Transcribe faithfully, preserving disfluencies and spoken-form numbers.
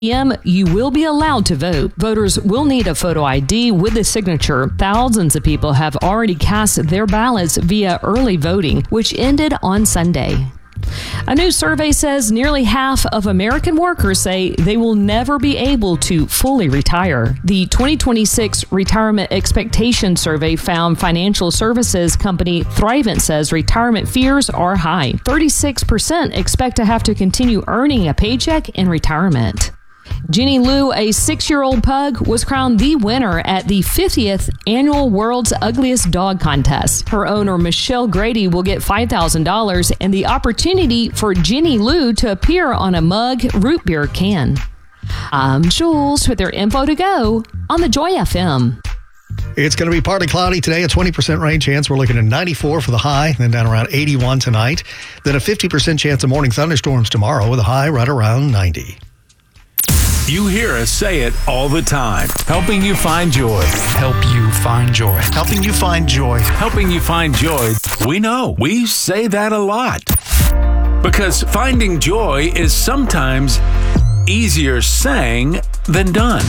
p m, you will be allowed to vote. Voters will need a photo I D with a signature. Thousands of people have already cast their ballots via early voting, which ended on Sunday. A new survey says nearly half of American workers say they will never be able to fully retire. The twenty twenty-six Retirement Expectation Survey found financial services company Thrivent says retirement fears are high. thirty-six percent expect to have to continue earning a paycheck in retirement. Jenny Lou, a six-year-old pug, was crowned the winner at the fiftieth Annual World's Ugliest Dog Contest. Her owner, Michelle Grady, will get five thousand dollars and the opportunity for Jenny Lou to appear on a mug root beer can. I'm Jules with your info to go on the Joy F M. It's going to be partly cloudy today, a twenty percent rain chance. We're looking at ninety-four for the high, then down around eighty-one tonight. Then a fifty percent chance of morning thunderstorms tomorrow with a high right around ninety. You hear us say it all the time. Helping you find joy. Help you find joy. Helping you find joy. Helping you find joy. We know. We say that a lot. Because finding joy is sometimes easier saying than done.